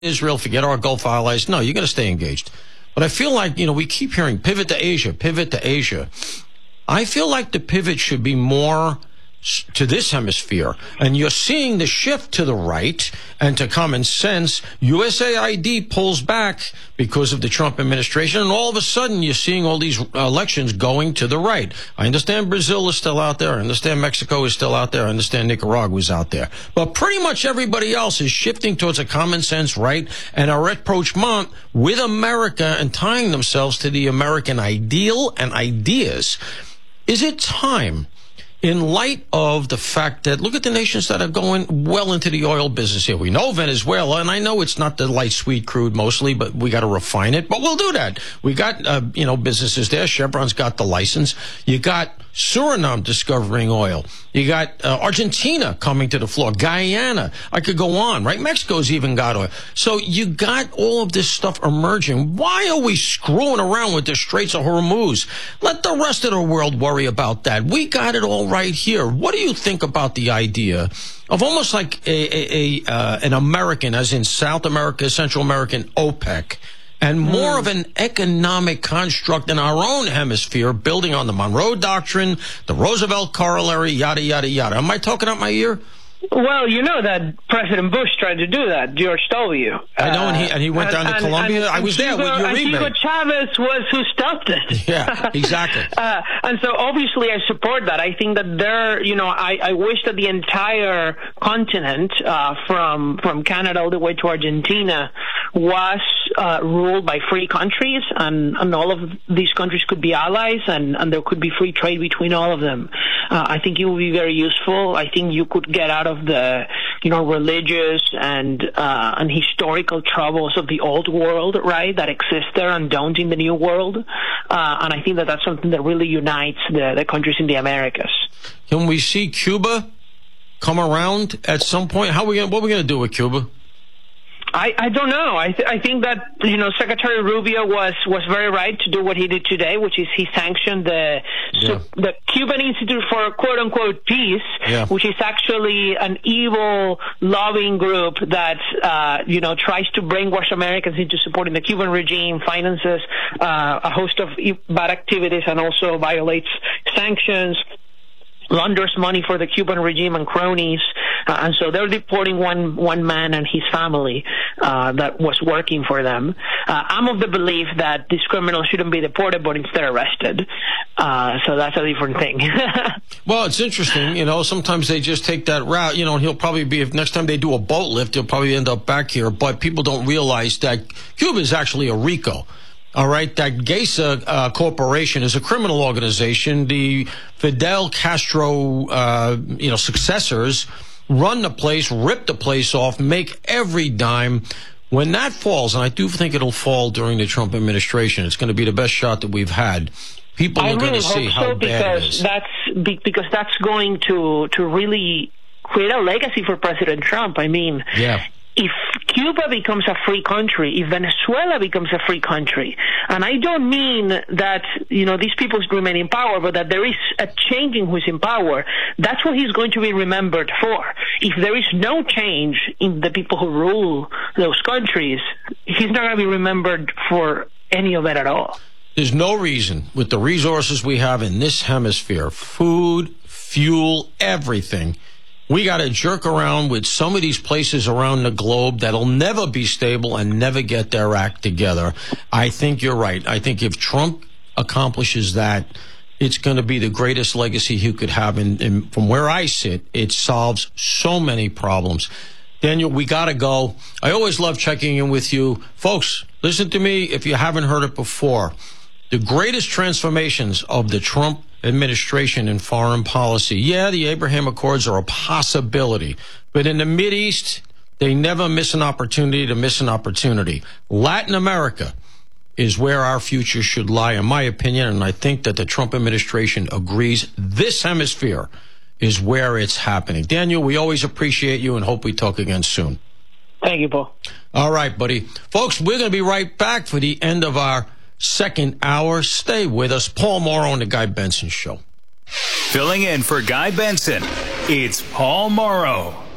Israel, forget our Gulf allies. No, you're going to stay engaged. But I feel like, we keep hearing pivot to Asia, pivot to Asia. I feel like the pivot should be more to this hemisphere. And you're seeing the shift to the right and to common sense. USAID pulls back because of the Trump administration. And all of a sudden, you're seeing all these elections going to the right. I understand Brazil is still out there. I understand Mexico is still out there. I understand Nicaragua is out there. But pretty much everybody else is shifting towards a common sense right and a rapprochement with America and tying themselves to the American ideal and ideas. Is it time, in light of the fact that, look at the nations that are going well into the oil business here. We know Venezuela, and I know it's not the light, sweet crude mostly, but we got to refine it. But we'll do that. We got, businesses there. Chevron's got the license. You got Suriname discovering oil. You got Argentina coming to the floor. Guyana. I could go on, right? Mexico's even got oil. So you got all of this stuff emerging. Why are we screwing around with the Straits of Hormuz? Let the rest of the world worry about that. We got it all right here. What do you think about the idea of almost like an American, as in South America, Central American OPEC, and more of an economic construct in our own hemisphere, building on the Monroe Doctrine, the Roosevelt Corollary, yada, yada, yada? Am I talking out my ear? Well, you know that President Bush tried to do that, George W. I know, and he went down to Colombia. I was there with your email. Hugo Chavez was who stopped it. Yeah, exactly. And so obviously I support that. I think that I wish that the entire continent, from Canada all the way to Argentina, was ruled by free countries, and all of these countries could be allies, and there could be free trade between all of them. I think it would be very useful. I think you could get out of the, religious and historical troubles of the old world, right, that exist there and don't in the new world. And I think that that's something that really unites the countries in the Americas. Can we see Cuba come around at some point? What are we going to do with Cuba? I don't know. I think that, Secretary Rubio was very right to do what he did today, which is he sanctioned the Cuban Institute for quote-unquote peace, which is actually an evil lobbying group that, tries to brainwash Americans into supporting the Cuban regime, finances a host of bad activities, and also violates sanctions, launders money for the Cuban regime and cronies, and so they're deporting one man and his family that was working for them. I'm of the belief that these criminals shouldn't be deported, but instead arrested. So that's a different thing. Well, it's interesting. Sometimes they just take that route. And he'll probably be, if next time they do a boat lift, he'll probably end up back here. But people don't realize that Cuba is actually a RICO. All right, that Gesa Corporation is a criminal organization. The Fidel Castro, successors run the place, rip the place off, make every dime. When that falls, and I do think it'll fall during the Trump administration, it's going to be the best shot that we've had. People are going to see how bad it is. Because that's going to really create a legacy for President Trump. I mean, if Cuba becomes a free country, if Venezuela becomes a free country, and I don't mean that, these people remain in power, but that there is a change in who's in power, that's what he's going to be remembered for. If there is no change in the people who rule those countries, he's not going to be remembered for any of it at all. There's no reason, with the resources we have in this hemisphere, food, fuel, everything, we got to jerk around with some of these places around the globe that'll never be stable and never get their act together. I think you're right. I think if Trump accomplishes that, it's going to be the greatest legacy he could have. And from where I sit, it solves so many problems. Daniel, we got to go. I always love checking in with you. Folks, listen to me if you haven't heard it before. The greatest transformations of the Trump administration in foreign policy. The Abraham Accords are a possibility, but in the Mideast, they never miss an opportunity to miss an opportunity. Latin America is where our future should lie, in my opinion, and I think that the Trump administration agrees this hemisphere is where it's happening. Daniel, we always appreciate you and hope we talk again soon. Thank you, Paul. All right, buddy. Folks, we're going to be right back for the end of our second hour. Stay with us. Paul Morrow on the Guy Benson Show. Filling in for Guy Benson, it's Paul Morrow.